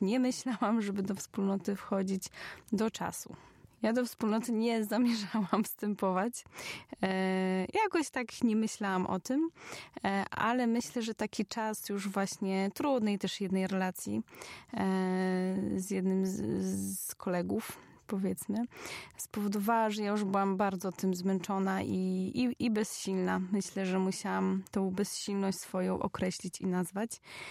nie myślałam, żeby do wspólnoty wchodzić do czasu. Ja do wspólnoty nie zamierzałam wstępować. Jakoś tak nie myślałam o tym, ale myślę, że taki czas już właśnie trudnej też jednej relacji z jednym z kolegów, powiedzmy, spowodowała, że ja już byłam bardzo tym zmęczona i bezsilna. Myślę, że musiałam tą bezsilność swoją określić i nazwać.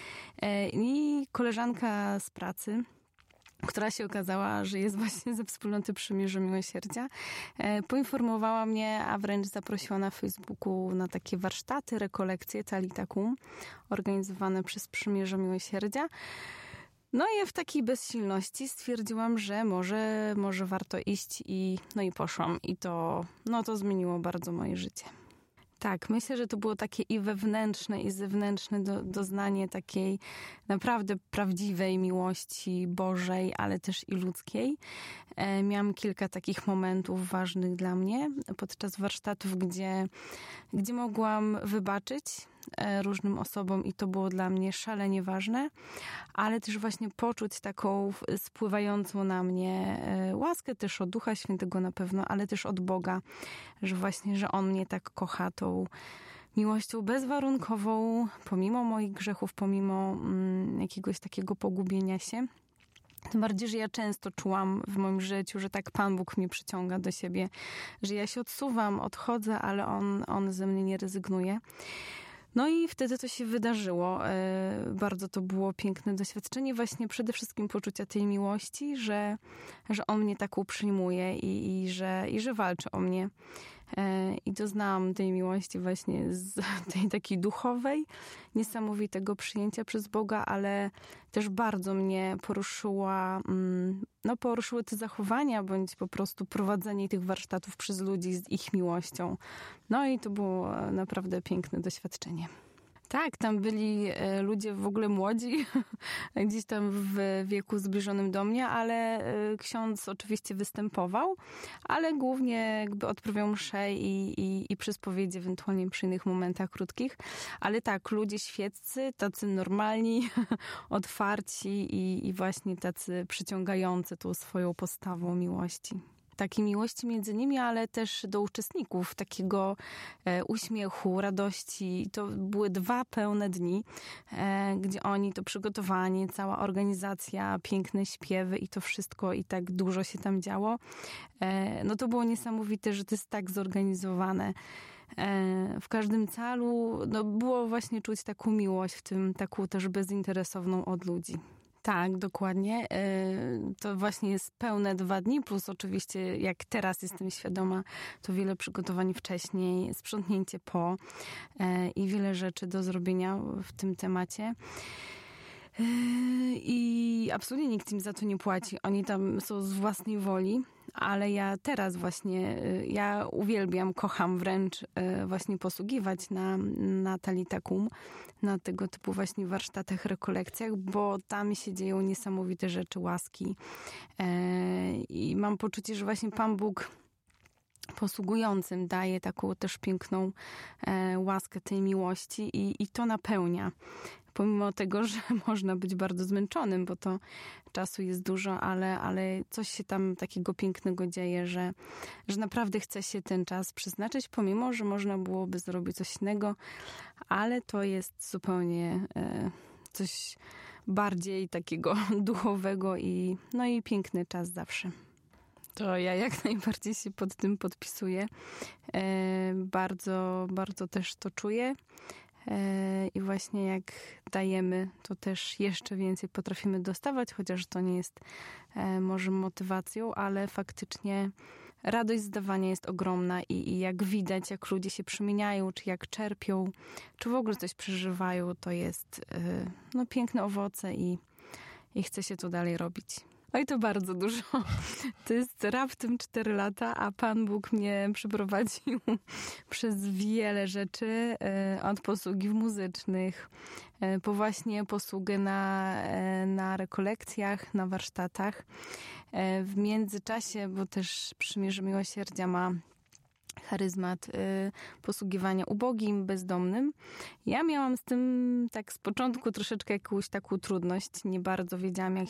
I koleżanka z pracy, która się okazała, że jest właśnie ze wspólnoty Przymierze Miłosierdzia, poinformowała mnie, a wręcz zaprosiła na Facebooku na takie warsztaty, rekolekcje Talita Kum, organizowane przez Przymierze Miłosierdzia. No i w takiej bezsilności stwierdziłam, że może warto iść i poszłam. I to zmieniło bardzo moje życie. Tak, myślę, że to było takie i wewnętrzne, i zewnętrzne doznanie takiej naprawdę prawdziwej miłości Bożej, ale też i ludzkiej. Miałam kilka takich momentów ważnych dla mnie podczas warsztatów, gdzie mogłam wybaczyć różnym osobom i to było dla mnie szalenie ważne, ale też właśnie poczuć taką spływającą na mnie łaskę też od Ducha Świętego na pewno, ale też od Boga, że On mnie tak kocha tą miłością bezwarunkową, pomimo moich grzechów, pomimo jakiegoś takiego pogubienia się. Tym bardziej, że ja często czułam w moim życiu, że tak Pan Bóg mnie przyciąga do siebie, że ja się odsuwam, odchodzę, ale On ze mnie nie rezygnuje. No i wtedy to się wydarzyło. Bardzo to było piękne doświadczenie właśnie przede wszystkim poczucia tej miłości, że On mnie taką przyjmuje i że walczy o mnie. I doznałam tej miłości właśnie z tej takiej duchowej, niesamowitego przyjęcia przez Boga, ale też bardzo mnie poruszyły te zachowania, bądź po prostu prowadzenie tych warsztatów przez ludzi z ich miłością. No i to było naprawdę piękne doświadczenie. Tak, tam byli ludzie w ogóle młodzi, gdzieś tam w wieku zbliżonym do mnie, ale ksiądz oczywiście występował, ale głównie jakby odprawiał mszę i przy spowiedzi, ewentualnie przy innych momentach krótkich. Ale tak, ludzie świeccy, tacy normalni, otwarci i właśnie tacy przyciągający tą swoją postawą miłości. Takiej miłości między nimi, ale też do uczestników, takiego uśmiechu, radości. To były 2 pełne dni, gdzie oni, to przygotowanie, cała organizacja, piękne śpiewy i to wszystko i tak dużo się tam działo. No to było niesamowite, że to jest tak zorganizowane. W każdym calu było właśnie czuć taką miłość w tym, taką też bezinteresowną od ludzi. Tak, dokładnie. To właśnie jest pełne 2 dni, plus oczywiście jak teraz jestem świadoma, to wiele przygotowań wcześniej, sprzątnięcie po i wiele rzeczy do zrobienia w tym temacie. I absolutnie nikt im za to nie płaci. Oni tam są z własnej woli, ale ja teraz właśnie, ja uwielbiam, kocham wręcz właśnie posługiwać na Talita Kum, na tego typu właśnie warsztatach, rekolekcjach, bo tam się dzieją niesamowite rzeczy łaski. I mam poczucie, że właśnie Pan Bóg posługującym daje taką też piękną łaskę tej miłości i to napełnia. Pomimo tego, że można być bardzo zmęczonym, bo to czasu jest dużo, ale coś się tam takiego pięknego dzieje, że naprawdę chce się ten czas przeznaczyć, pomimo, że można byłoby zrobić coś innego, ale to jest zupełnie coś bardziej takiego duchowego i piękny czas zawsze. To ja jak najbardziej się pod tym podpisuję. Bardzo, bardzo też to czuję. I właśnie jak dajemy, to też jeszcze więcej potrafimy dostawać, chociaż to nie jest może motywacją, ale faktycznie radość z dawania jest ogromna i jak widać, jak ludzie się przemieniają, czy jak czerpią, czy w ogóle coś przeżywają, to jest piękne owoce i chce się to dalej robić. No i to bardzo dużo. To jest raptem 4 lata, a Pan Bóg mnie przeprowadził przez wiele rzeczy. Od posługi muzycznych, po właśnie posługę na rekolekcjach, na warsztatach. W międzyczasie, bo też Przymierze Miłosierdzia ma charyzmat posługiwania ubogim, bezdomnym. Ja miałam z tym tak z początku troszeczkę jakąś taką trudność. Nie bardzo wiedziałam, jak